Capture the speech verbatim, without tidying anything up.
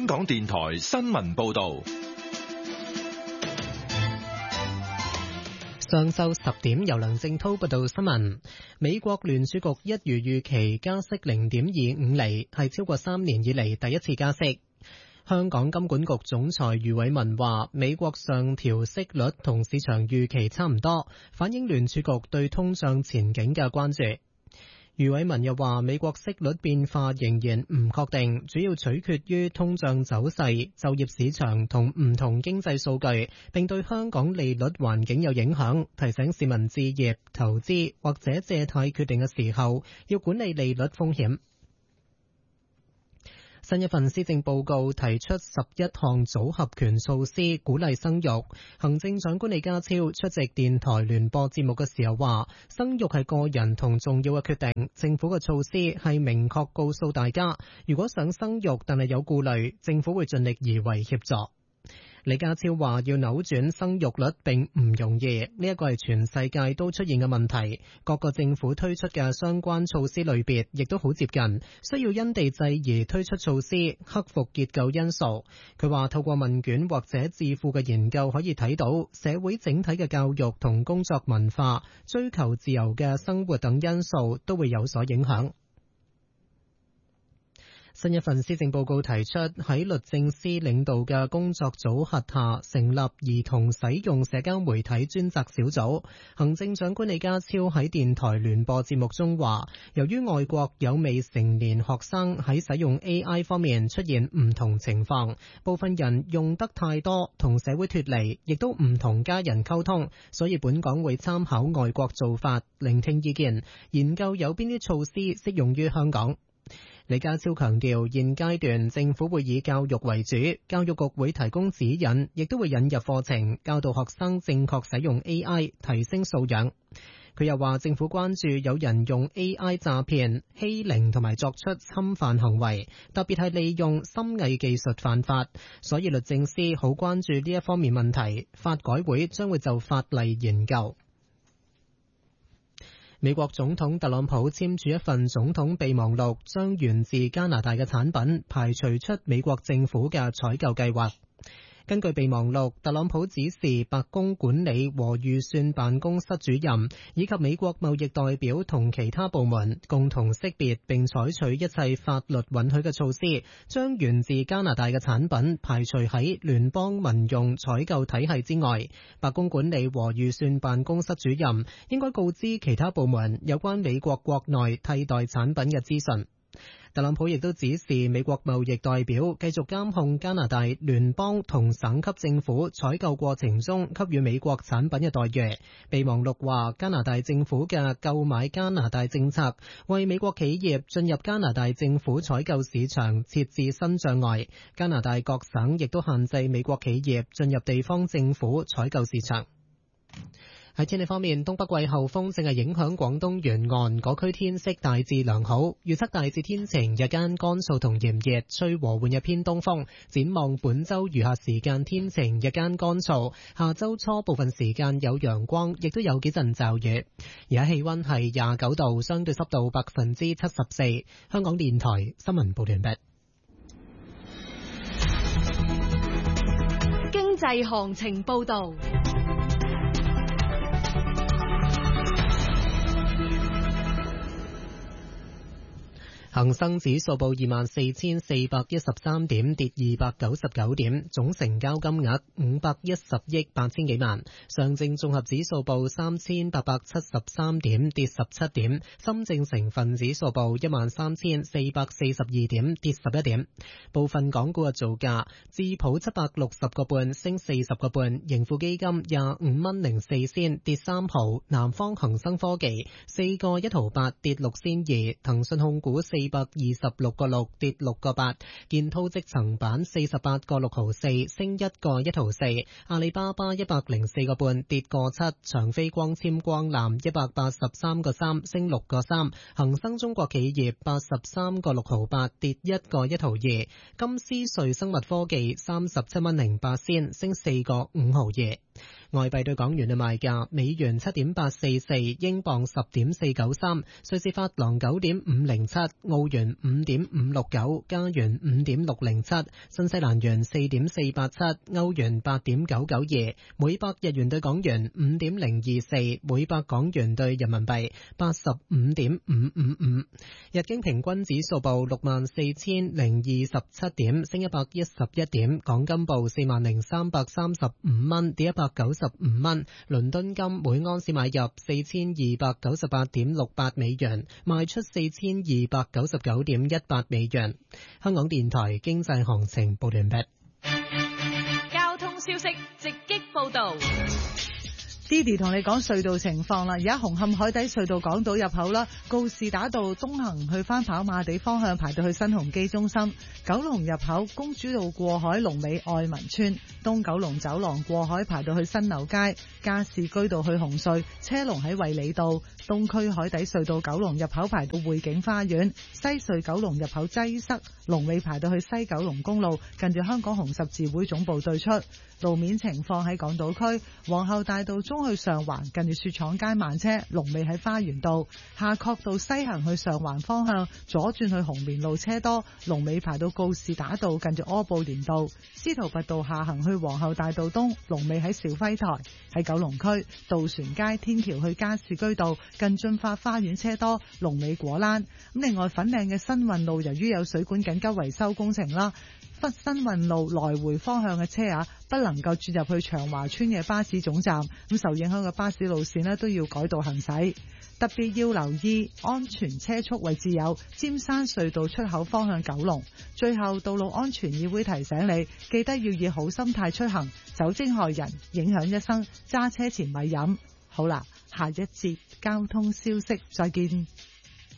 香港電台新聞報道。 上晝十點，由梁正濤報道新聞。美國聯儲局一如預期加息零點二五厘，係超過三年以嚟第一次加息。香港金管局總裁余偉文話，美國上調息率同市場預期差唔多，反映聯儲局對通脹前景嘅關注。余偉文又話，美國息率變化仍然唔確定，主要取決於通脹走勢、就業市場同唔同經濟數據，並對香港利率環境有影響，提醒市民置業、投資或者借貸決定嘅時候，要管理利率風險。新一份施政報告提出十一項組合拳措施，鼓勵生育。行政長官李家超出席電台聯播節目嘅時候話，生育係個人同重要嘅決定，政府嘅措施係明確告訴大家，如果想生育但係有顧慮，政府會盡力而為協助。李家超話，要扭轉生育率並唔容易，呢一個係全世界都出現嘅問題。各個政府推出嘅相關措施類別亦都好接近，需要因地制宜推出措施，克服結構因素。佢話透過問卷或者智庫嘅研究可以睇到，社會整體嘅教育同工作文化、追求自由嘅生活等因素都會有所影響。新一份施政報告提出，喺律政司領導嘅工作組轄下成立兒童使用社交媒體專責小組。行政長官李家超喺電台聯播節目中話，由於外國有未成年學生喺使用 A I 方面出現唔同情況，部分人用得太多，同社會脫離，亦都唔同家人溝通，所以本港會參考外國做法，聆聽意見，研究有邊啲措施適用於香港。李家超強調，現階段政府會以教育為主，教育局會提供指引，亦都會引入課程，教導學生正確使用 A I， 提升素養。佢又話，政府關注有人用 A I 詐騙、欺凌同埋作出侵犯行為，特別係利用深偽技術犯法，所以律政司好關注呢一方面問題。法改會將會就法例研究。美國總統特朗普簽署一份總統備忘錄，將源自加拿大嘅產品排除出美國政府嘅採購計劃。根據備忘錄，特朗普指示白宮管理和預算辦公室主任以及美國貿易代表同其他部門共同識別並採取一切法律允許嘅措施，將源自加拿大嘅產品排除喺聯邦民用採購體系之外。白宮管理和預算辦公室主任應該告知其他部門有關美國國內替代產品嘅資訊。特朗普亦都指示美國貿易代表繼續監控加拿大聯邦同省級政府採購過程中給予美國產品嘅待遇。備忘錄話，加拿大政府嘅購買加拿大政策為美國企業進入加拿大政府採購市場設置新障礙。加拿大各省亦都限制美國企業進入地方政府採購市場。喺天氣方面，東北季候風正係影響廣東沿岸，嗰區天色大致良好，預測大致天晴，日間乾燥同炎熱，吹和緩嘅偏東風。展望本周餘下時間天晴，日間乾燥，下周初部分時間有陽光，亦都有幾陣驟雨。而家氣溫係廿九度，相對濕度百分之七十四。香港電台新聞報完畢。 經濟行情報道。 恒生指數報二萬四千四百一十三點，跌二百九十九點，總成交金額五百一十億八千幾萬。上證綜合指數報三千八百七十三點，跌十七點。深證成分指數報一萬三千四百四十二點，跌十一點。部分港股嘅造價，智普七百六十個半，升四十個半。盈富基金廿五蚊零四仙，跌三毫。南方恒生科技四個一毫八，跌六仙二。騰訊控股四二百二十六個六，跌六個八。建滔積層板四十八個六毫四，升一個一毫四。阿里巴巴一百零四個半，跌個七。長飛光纖光纜一百八十三個三，升六個三。恒生中國企業八十三個六毫八，跌一個一毫二。金斯瑞生物科技三十七蚊零八仙，升四個五毫二。外幣對港元嘅賣價：美元七點八四四，英鎊十點四九三，瑞士法郎九點五零七， 澳元五點五六九，加元五點六零七，新西蘭元四點四八七，歐元八點九九二，每百日元對港元五點零二四，每百港元對人民幣八十五點五五五。日經平均指數報六萬四千零二十七點，升一百一十一點。港金報四萬零三百三十五蚊，跌一百九十五蚊。倫敦金每盎司買入四千二百九十八點六八美元，賣出四千二百九十九點一八美元。香港電台經濟行情報完畢。 交通消息直擊報道。 Didi 同你講隧道情況啦，而家紅磡海底隧道港島入口啦，告士打道東行去翻跑馬地方向排到去新鴻基中心，九龍入口公主道過海龍尾愛民村，東九龍走廊過海排到去新樓街，加士居道去紅隧車龍喺衛理道，東區海底隧道九龍入口排到匯景花園，西隧九龍入口擠塞，龍尾排到去西九龍公路近住香港紅十字會總部對出。路面情況喺港島區皇后大道中去上環近住雪廠街慢車，龍尾喺花園道，夏慤道西行去上環方向左轉去紅棉路車多，龍尾排到告士打道近住柯布連道，司徒拔道下行去皇后大道東，龍尾喺兆輝台。喺九龍區渡船街天橋去加士居道近駿發花園車多，龍尾果欄。咁另外粉嶺嘅新運路由於有水管緊急維修工程啦，新運路來回方向嘅車啊，不能夠轉入去長華村嘅巴士總站，咁受影響嘅巴士路線呢都要改道行駛。特別要留意安全車速位置有尖山隧道出口方向九龍。最後，道路安全議會提醒你，記得要以好心態出行，酒精害人，影響一生，揸車前咪飲。好啦，下一節交通消息再見。